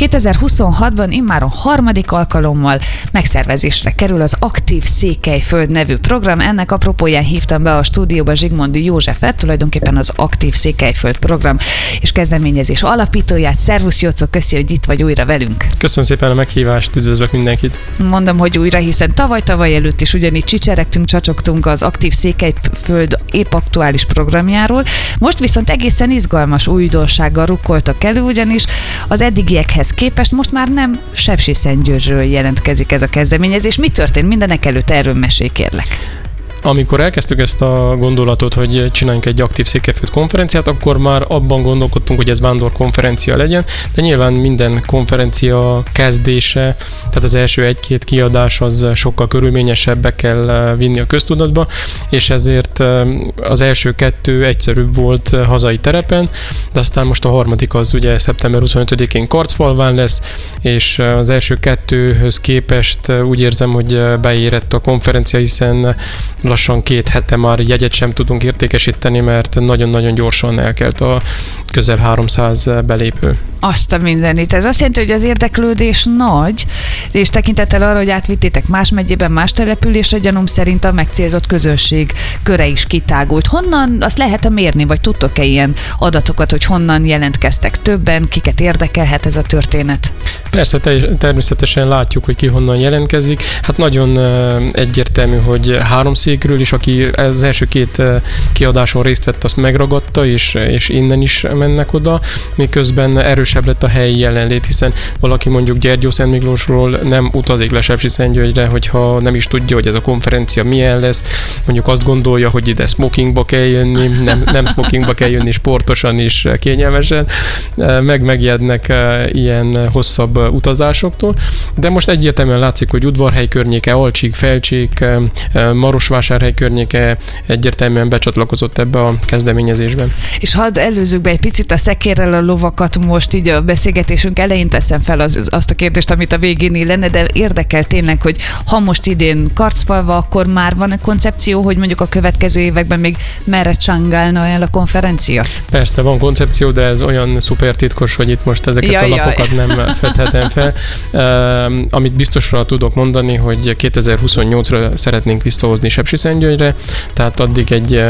2026-ban immáron harmadik alkalommal megszervezésre kerül az Aktív Székelyföld nevű program. Ennek apropóján hívtam be a stúdióba Zsigmondy Józsefet, tulajdonképpen az Aktív Székelyföld program és kezdeményezés alapítóját. Szervusz Jocó, köszi, hogy itt vagy újra velünk. Köszönöm szépen a meghívást, üdvözlök mindenkit. Mondom, hogy újra, hiszen tavaly előtt is ugyanígy csicseregtünk, csacsogtunk az Aktív Székelyföld épp aktuális programjáról. Most viszont egészen izgalmas újdonsággal rukkoltak elő, ugyanis az eddigiekhez képest most már nem Sepsiszentgyörgyről jelentkezik ez a kezdeményezés. Mi történt? Mindenek előtt erről mesélj, kérlek. Amikor elkezdtük ezt a gondolatot, hogy csináljunk egy Aktív Székelyföld konferenciát, akkor már abban gondolkodtunk, hogy ez vándorkonferencia legyen, de nyilván minden konferencia kezdése, tehát az első egy-két kiadás az sokkal körülményesebb, be kell vinni a köztudatba, és ezért az első kettő egyszerűbb volt hazai terepen, de aztán most a harmadik az ugye szeptember 25-én Karcfalván lesz, és az első kettőhöz képest úgy érzem, hogy beérett a konferencia, hiszen lassan 2 hete már jegyet sem tudunk értékesíteni, mert nagyon-nagyon gyorsan elkelt a közel 300 belépő. Azt a mindenit. Ez azt jelenti, hogy az érdeklődés nagy, és tekintettel arra, hogy átvittétek más megyében, más településre, gyanúm szerint a megcélzott közönség köre is kitágult. Honnan azt lehet mérni, vagy tudtok-e ilyen adatokat, hogy honnan jelentkeztek többen, kiket érdekelhet ez a történet? Persze, természetesen látjuk, hogy ki honnan jelentkezik. Hát nagyon egyértelmű, hogy Háromszékről is, aki az első 2 kiadáson részt vett, azt megragadta, és innen is mennek oda, miközben erősebb lett a helyi jelenlét, hiszen valaki mondjuk Gyergyószentmiklósról nem utazik le Sepsiszentgyörgyre, hogyha nem is tudja, hogy ez a konferencia milyen lesz, mondjuk azt gondolja, hogy ide smokingba kell jönni, nem smokingba kell jönni, sportosan is kényelmesen, megijednek ilyen hosszabb utazásoktól, de most egyértelműen látszik, hogy Udvarhely környéke, Alcsík, Felcsík, Marosvásárhely környéke egyértelműen becsatlakozott ebbe a kezdeményezésben. És hadd előzzük be egy picit a szekérrel a lovakat, most így a beszélgetésünk elején teszem fel azt a kérdést, amit a végén illene, de érdekel tényleg, hogy ha most idén Karcfalva, akkor már van egy koncepció, hogy mondjuk a következő években még merre csangálna el a konferencia? Persze, van koncepció, de ez olyan szuper titkos, hogy itt most ezeket a lapokat nem fedhetem fel. Amit biztosra tudok mondani, hogy 2028-ra szeretnénk visszahozni Sepsiszentgyörgyre, tehát addig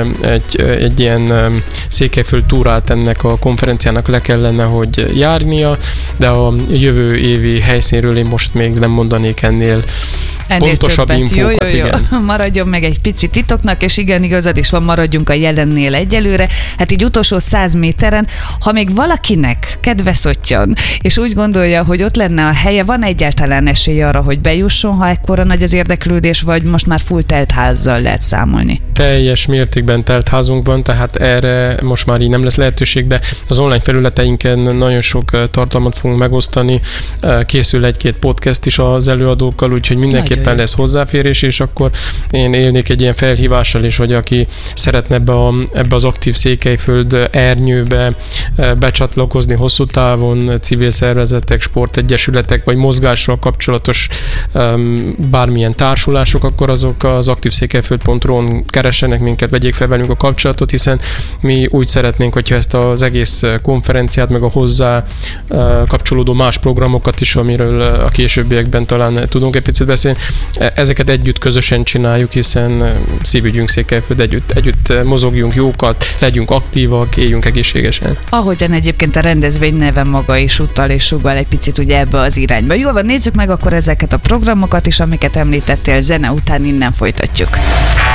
egy ilyen Székelyföld túrát ennek a konferenciának le kellene, hogy járnia, de a jövő évi helyszínről én most még nem mondanék ennél pontosabb infókat. Jó. Igen. Maradjon meg egy pici titoknak, és igen, igazad is van, maradjunk a jelennél egyelőre. Hát így utolsó 100 méteren, ha még valakinek kedve szottyan, és úgy gondolja, hogy ott lenne a helye, van egyáltalán esély arra, hogy bejusson, ha ekkora nagy az érdeklődés, vagy most már full telt házzal lehet számolni? Teljes mértékben telt házunk van, tehát erre most már így nem lesz lehetőség, de az online felületeinken nagyon sok tartalmat fogunk megosztani. Készül 1-2 podcast is az előadókkal, úgyhogy mindenképpen lesz hozzáférés, és akkor én élnék egy ilyen felhívással is, hogy aki szeretne ebbe az Aktív Székelyföld ernyőbe becsatlakozni hosszú távon, civil szervezetek, sportegyesületek, vagy mozgással kapcsolatos bármilyen társulások, akkor azok az aktívszékelyföld.ru-n keressenek minket, vegyék fel velünk a kapcsolatot, hiszen mi úgy szeretnénk, hogyha ezt az egész konferenciát, meg a hozzá kapcsolódó más programokat is, amiről a későbbiekben talán tudunk egy picit beszélni, ezeket együtt közösen csináljuk, hiszen szívügyünk Székelyföld, együtt mozogjunk jókat, legyünk aktívak, éljünk egészségesen. Ahogyan egyébként a rendezvény neve maga is utal és sugall egy picit ugye ebbe az irányba. Jól van, nézzük meg akkor ezeket a programokat is, amiket említettél, zene után innen folytatjuk.